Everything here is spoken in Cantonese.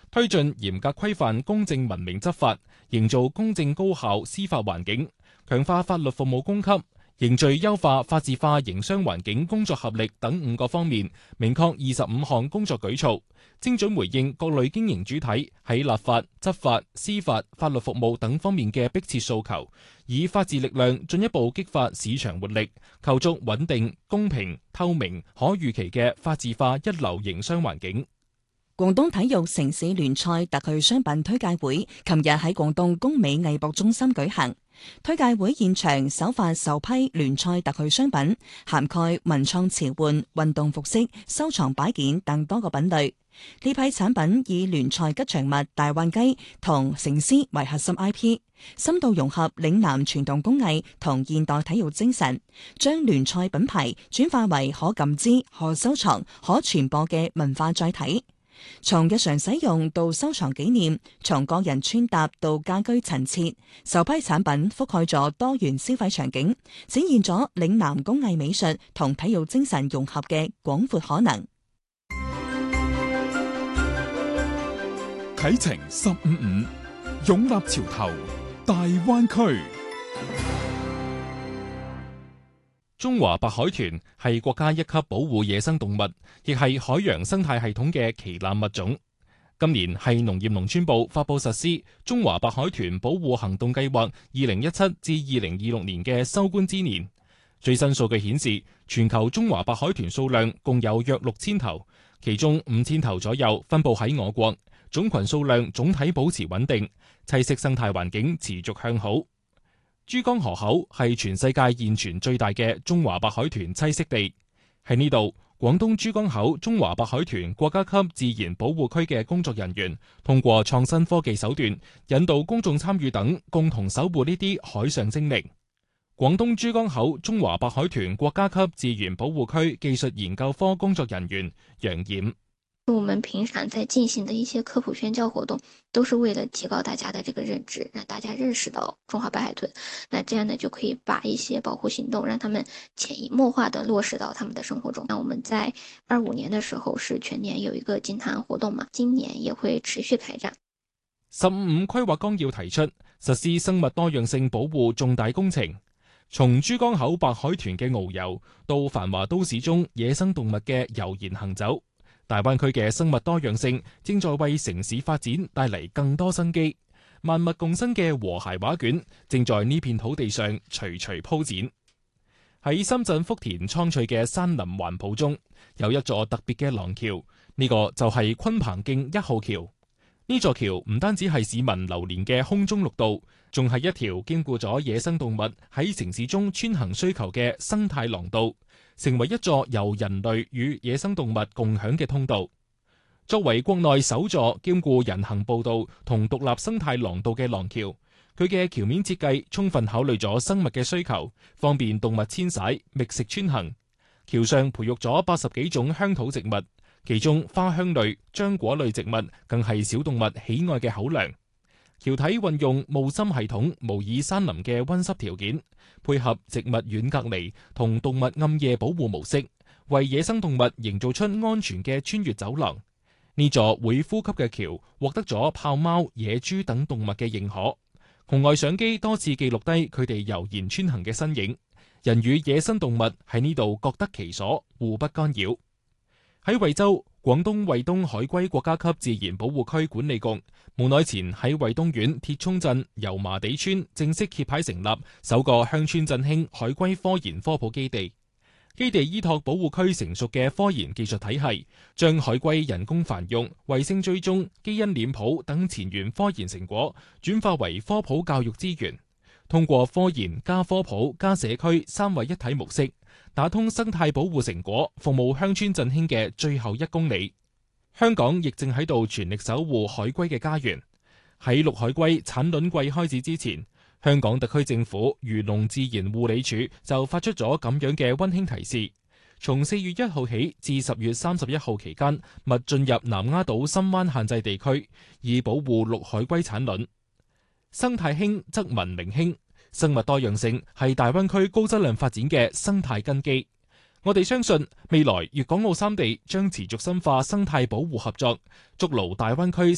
推進嚴格規範公正文明執法，營造公正高效司法環境，強化法律服務供給，凝聚優化法治化營商環境工作合力等5個方面，明確25項工作舉措，精準回應各類經營主體喺立法、執法、司法、法律服務等方面嘅迫切訴求，以法治力量進一步激發市場活力，構築穩定、公平、透明、可預期嘅法治化一流營商環境。 廣東體育城市聯賽特許商品推介會琴日喺廣東工美藝博中心舉行。推介會現場首發首批聯賽特許商品，涵蓋文創潮玩、運動服飾、收藏擺件等多個品類。呢批產品以聯賽吉祥物大鯇雞同成獅為核心 IP， 深度融合嶺南傳統工藝同現代體育精神，將聯賽品牌轉化為可感知、可收藏、可傳播嘅文化載體。從日常使用到收藏紀念，從個人穿搭到家居陳設，首批產品覆蓋咗多元消費場景，展現咗嶺南工藝美術同體育精神融合嘅廣闊可能。 啟程155，擁立潮頭，大灣區。 中華白海豚係國家一級保護野生動物，亦係海洋生態系統嘅旗艦物種。今年係農業農村部發佈實施《中華白海豚保護行動計劃2017至2026年》嘅收官之年。最新數據顯示，全球中華白海豚數量共有約6000頭，其中5000頭左右分佈喺我國，種群數量總體保持穩定，棲息生態環境持續向好。珠江河口係全世界現存最大嘅中華白海豚棲息地。喺呢度，廣東珠江口中華白海豚國家級自然保護區嘅工作人員通過創新科技手段，引導公眾參與等，共同守護呢啲海上精靈。廣東珠江口中華白海豚國家級自然保護區技術研究科工作人員楊冉。 我們平常在進行的一些科普宣教活動，都是為了提高大家的這個認知，讓大家認識到中華白海豚。那這樣呢，就可以把一些保護行動，讓他們潛移默化地落實到他們的生活中。那我們在25年的時候是全年有一個金灘活動嘛，今年也會持續開展。 15規劃綱要提出實施生物多樣性保護重大工程，從珠江口白海豚嘅遨遊到繁華都市中野生動物嘅悠然行走。大灣區嘅生物多樣性正在為城市發展帶嚟更多生機，萬物共生嘅和諧畫卷正在呢片土地上徐徐鋪展。喺深圳福田蒼翠嘅山林環抱中，有一座特別嘅廊橋，呢個就係鯤鵬徑1號橋。呢座橋唔單止係市民流連嘅空中綠道，仲係一條兼顧咗野生動物喺城市中穿行需求嘅生態廊道，成為一座由人類與野生動物共享嘅通道。作為國內首座兼顧人行步道同獨立生態廊道嘅廊橋，佢嘅橋面設計充分考慮咗生物嘅需求，方便動物遷徙、覓食穿行。橋上培育咗80幾種鄉土植物，其中花香類、漿果類植物更係小動物喜愛嘅口糧。橋體運用霧芯系統模擬山林嘅溫濕條件，配合植物軟隔離同動物暗夜保護模式，為野生動物營造出安全嘅穿越走廊。呢座會呼吸嘅橋獲得咗豹貓、野豬等動物嘅認可。紅外相機多次記錄低佢哋悠然穿行嘅身影，人與野生動物喺呢度各得其所，互不干擾。喺惠州，廣東惠東海龜國家級自然保護區管理局冇耐前喺惠東縣鐵涌鎮油麻地村正式揭牌成立首個鄉村振興海龜科研科普基地。基地依託保護區成熟嘅科研技術體系，將海龜人工繁育、衛星追蹤、基因臉譜等前沿科研成果轉化為科普教育資源，通過科研加科普加社區三位一體模式，打通生態保護成果服務鄉村振興嘅最後1公里。香港亦正喺度全力守護海龜嘅家園。喺綠海龜產卵季開始之前，香港特區政府漁農自然護理署就發出咗咁樣嘅溫馨提示：從4月1號起至10月31號期間，勿進入南丫島深灣限制地區，以保護綠海龜產卵。生態興則文明興，生物多樣性係大灣區高質量發展嘅生態根基。我哋相信未來粵港澳3地將持續深化生態保護合作，築牢大灣區